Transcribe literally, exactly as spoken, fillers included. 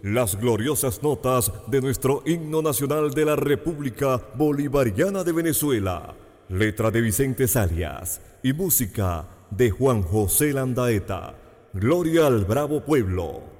las gloriosas notas de nuestro himno nacional de la República Bolivariana de Venezuela, letra de Vicente Zarias y música de Juan José Landaeta. Gloria al bravo pueblo.